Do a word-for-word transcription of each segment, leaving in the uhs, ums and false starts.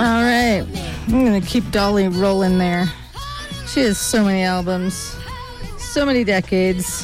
All right. I'm going to keep Dolly rolling there. She has so many albums, so many decades.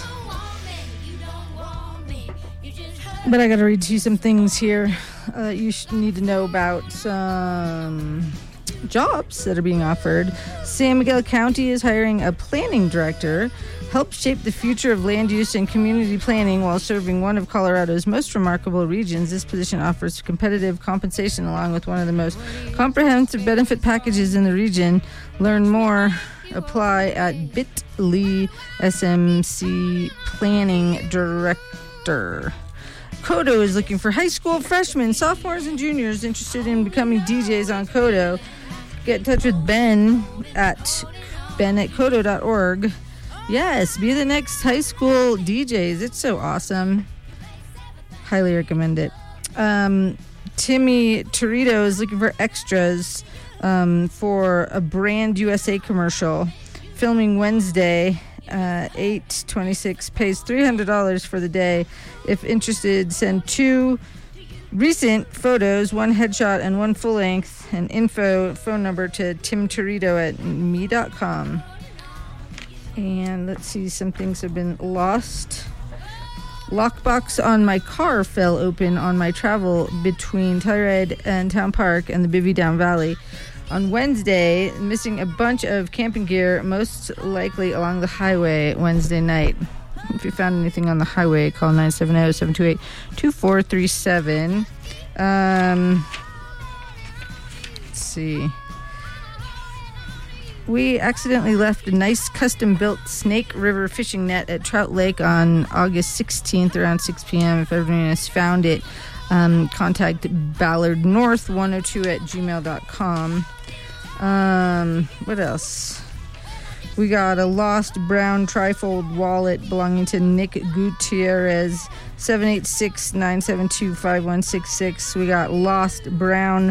But I got to read to you some things here uh, you should need to know about some jobs that are being offered. San Miguel County is hiring a planning director, help shape the future of land use and community planning while serving one of Colorado's most remarkable regions. This position offers competitive compensation along with one of the most comprehensive benefit packages in the region. Learn more. Apply at bit.ly S M C Planning Director. Kodo is looking for high school freshmen, sophomores, and juniors interested in becoming D Js on Kodo. Get in touch with Ben at ben at kodo dot org. Yes, be the next high school D Js. It's so awesome. Highly recommend it. Um, Timmy Torito is looking for extras um, for a brand U S A commercial. Filming Wednesday. Uh, eight twenty-six pays three hundred dollars for the day. If interested, send two recent photos, one headshot and one full length, and info phone number to tim torito at me dot com. And let's see, some things have been lost. Lockbox on my car fell open on my travel between Telluride and Town Park and the Bivy Down Valley. On Wednesday, missing a bunch of camping gear, most likely along the highway Wednesday night. If you found anything on the highway, call nine seven zero, seven two eight, two four three seven. Um, let's see. We accidentally left a nice custom-built Snake River fishing net at Trout Lake on August sixteenth around six p.m. If everyone has found it, um, contact Ballard North one oh two at gmail dot com. Um, what else? We got a lost brown trifold wallet belonging to Nick Gutierrez, seven eight six, nine seven two, five one six six. We got lost brown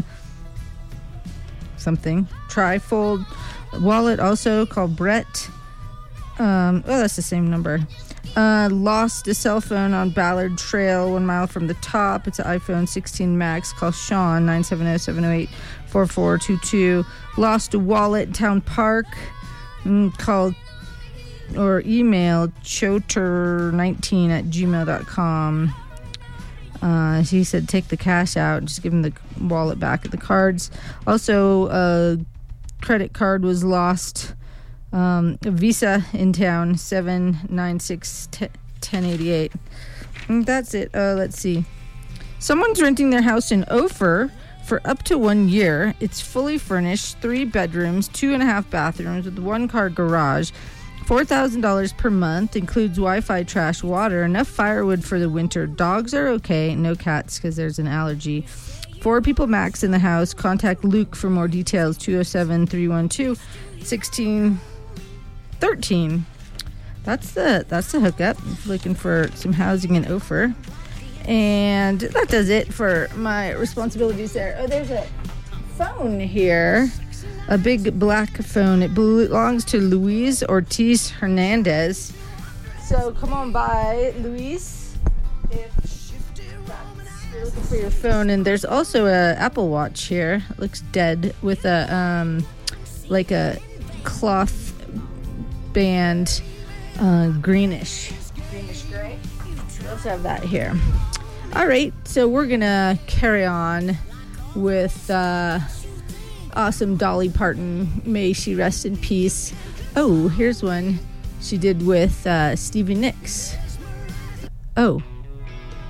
something trifold wallet also called Brett. Um, oh, that's the same number. Uh, lost a cell phone on Ballard Trail, one mile from the top. It's an iPhone sixteen Max. Call Sean, nine seven zero, seven oh eight, four four two two. Lost a wallet in Town Park. Mm, call or email choter nineteen at gmail dot com. Uh, he said take the cash out. Just give him the wallet back at the cards. Also, a credit card was lost. Um, a Visa in town, seven nine six, ten eighty-eight. And that's it. Uh, let's see. Someone's renting their house in Ophir for up to one year. It's fully furnished, three bedrooms, two and a half bathrooms with one car garage. four thousand dollars per month, includes Wi-Fi, trash, water, enough firewood for the winter. Dogs are okay, no cats because there's an allergy. Four people max in the house. Contact Luke for more details, two oh seven, three one two, one six one three. That's the that's the hookup. Looking for some housing in Ophir. And that does it for my responsibilities there. Oh, there's a phone here. A big black phone. It belongs to Luis Ortiz Hernandez. So come on by, Luis, if you're looking for your phone. And there's also a Apple Watch here. It looks dead with a um like a cloth band, uh, greenish, greenish gray. We also have that here. All right, so we're gonna carry on with uh, awesome Dolly Parton. May she rest in peace. Oh, here's one she did with uh, Stevie Nicks. Oh.